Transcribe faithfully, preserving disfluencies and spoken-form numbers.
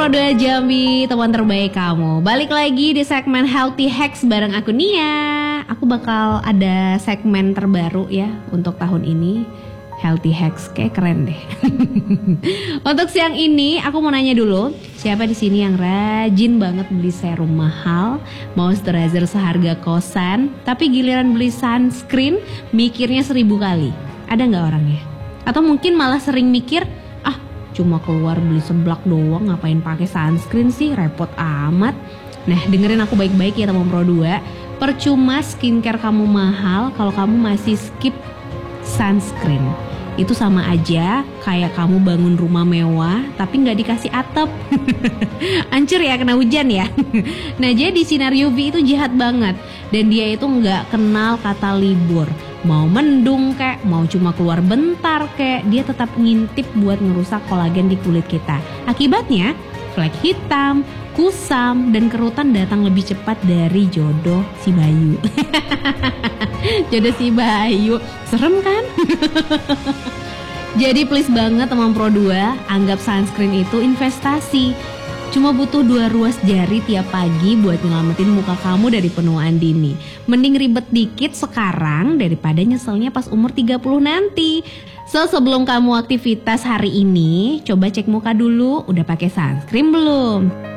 Pro dua Jambi, teman terbaik kamu. Balik lagi di segmen Healthy Hacks bareng aku Nia. Aku bakal ada segmen terbaru ya untuk tahun ini. Healthy Hacks, kayak keren deh. Untuk siang ini aku mau nanya dulu, siapa di sini yang rajin banget beli serum mahal, moisturizer seharga kosan, tapi giliran beli sunscreen mikirnya seribu kali? Ada nggak orangnya? Atau mungkin malah sering mikir, ah cuma keluar beli seblak doang, ngapain pakai sunscreen sih, repot amat. Nah dengerin aku baik-baik ya teman Pro dua. Percuma skincare kamu mahal kalau kamu masih skip sunscreen. Itu sama aja kayak kamu bangun rumah mewah tapi gak dikasih atap. Hancur ya kena hujan ya. Nah jadi sinar U V itu jahat banget. Dan dia itu gak kenal kata libur. Mau mendung kek, mau cuma keluar bentar kek, dia tetap ngintip buat ngerusak kolagen di kulit kita. Akibatnya flek hitam, kusam, dan kerutan datang lebih cepat dari jodoh si Bayu. Jodoh si Bayu, serem kan? Jadi please banget teman Pro dua, anggap sunscreen itu investasi. Cuma butuh dua ruas jari tiap pagi buat nyelamatin muka kamu dari penuaan dini. Mending ribet dikit sekarang daripada nyeselnya pas umur tiga puluh nanti. So sebelum kamu aktivitas hari ini, coba cek muka dulu, udah pakai sunscreen belum?